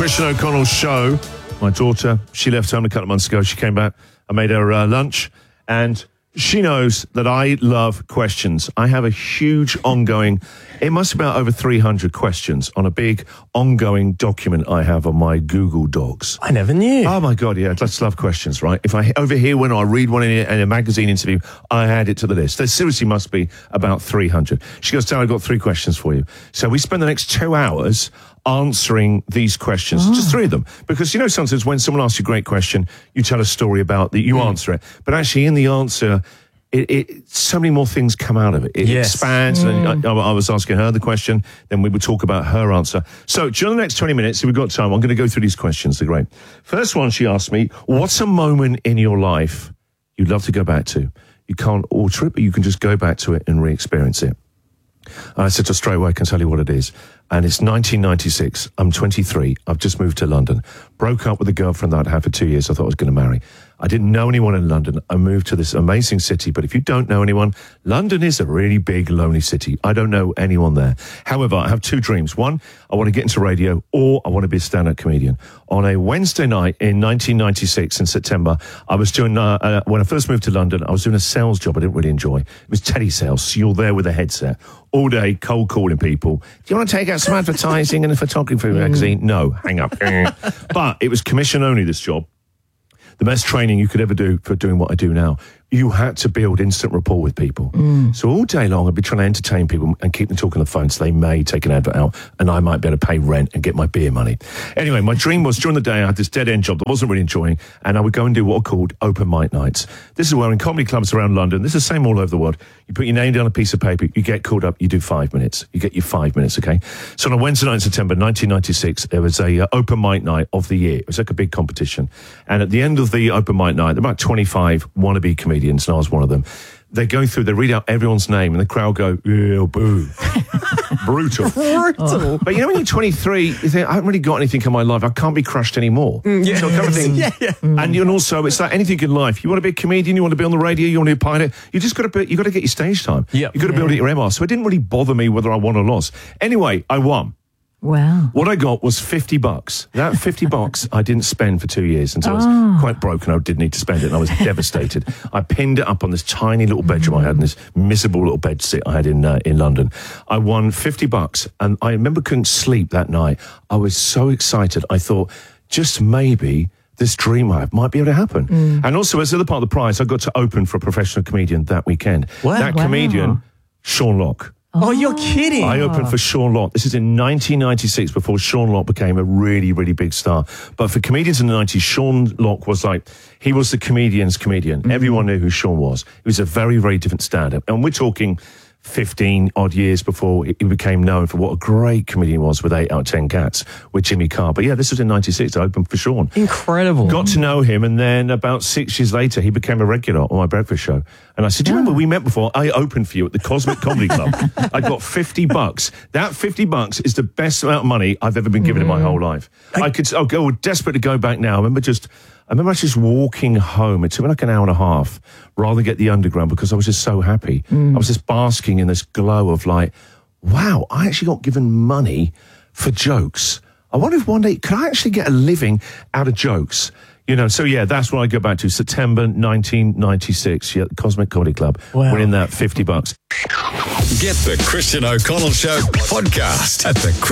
Christian O'Connell Show. My daughter, she left home a couple of months ago. She came back. I made her lunch, and she knows that I love questions. I have a huge ongoing, it must be about over 300 questions on a big ongoing document I have on my Google Docs. I never knew. Oh my God, yeah, I just love questions, right? If I over here when I read one in a magazine interview, I add it to the list. There seriously must be about 300. She goes, Dad, I've got 3 questions for you. So we spend the next 2 hours answering these questions, just 3 of them. Because, you know, sometimes when someone asks you a great question, you tell a story about that, you answer it. But actually in the answer, so many more things come out of it. It expands. And I was asking her the question, then we would talk about her answer. So during the next 20 minutes, if we've got time, I'm going to go through these questions. They're great. First one, she asked me, what's a moment in your life you'd love to go back to? You can't alter it, but you can just go back to it and re-experience it. And I said to her straight away, I can tell you what it is. And it's 1996. I'm 23. I've just moved to London. Broke up with a girlfriend that I'd had for 2 years. I thought I was going to marry. I didn't know anyone in London. I moved to this amazing city. But if you don't know anyone, London is a really big, lonely city. I don't know anyone there. However, I have 2 dreams. One, I want to get into radio, or I want to be a stand-up comedian. On a Wednesday night in 1996 in September, I was doing, when I first moved to London, I was doing a sales job I didn't really enjoy. It was telesales. So you're there with a headset all day, cold calling people. Do you want to take out some advertising and a photography magazine? No, hang up. But it was commission only, this job. The best training you could ever do for doing what I do now. You had to build instant rapport with people. So all day long, I'd be trying to entertain people and keep them talking on the phone so they may take an advert out and I might be able to pay rent and get my beer money. Anyway, my dream was during the day, I had this dead-end job that I wasn't really enjoying, and I would go and do what are called open mic nights. This is where in comedy clubs around London, this is the same all over the world, you put your name down on a piece of paper, you get called up, you do 5 minutes. You get your 5 minutes, okay? So on a Wednesday night in September 1996, there was a open mic night of the year. It was like a big competition. And at the end of the open mic night, there were about 25 wannabe comedians, and I was one of them. They go through, they read out everyone's name, and the crowd go, ew, boo. Brutal. Brutal. But you know, when you're 23, you think, I haven't really got anything in my life. I can't be crushed anymore. Yeah. So kind of thing. And also, it's like anything in life. You want to be a comedian, you want to be on the radio, you want to be a pilot. You just got to get your stage time. Yep. You got to build it your MR. So it didn't really bother me whether I won or lost. Anyway, I won. Wow. What I got was $50. That $50 I didn't spend for 2 years until I was quite broken. I did need to spend it, and I was devastated. I pinned it up on this tiny little bedroom I had in this miserable little bed sit I had in London. I won $50, and I remember couldn't sleep that night. I was so excited. I thought, just maybe this dream I have might be able to happen. And also, as the other part of the prize, I got to open for a professional comedian that weekend. Wow. That comedian, Sean Locke. Oh, you're kidding. I opened for Sean Locke. This is in 1996, before Sean Locke became a really, really big star. But for comedians in the 90s, Sean Locke was like, he was the comedian's comedian. Everyone knew who Sean was. He was a very, very different stand-up. And we're talking 15 odd years before he became known for what a great comedian was with 8 out of 10 Cats with Jimmy Carr. But yeah, this was in 96. I opened for Sean. Incredible. Got to know him, and then about 6 years later, he became a regular on my breakfast show. And I said, do you remember we met before? I opened for you at the Cosmic Comedy Club. I got $50. That $50 is the best amount of money I've ever been given in my whole life. I go desperate to go back now. I remember just walking home. It took me like an hour and a half rather than get the underground because I was just so happy. I was just basking in this glow of like, wow, I actually got given money for jokes. I wonder if one day, could I actually get a living out of jokes? You know, so yeah, that's what I go back to. September 1996, yeah, Cosmic Comedy Club. Wow. Winning that $50. Get the Christian O'Connell Show podcast at the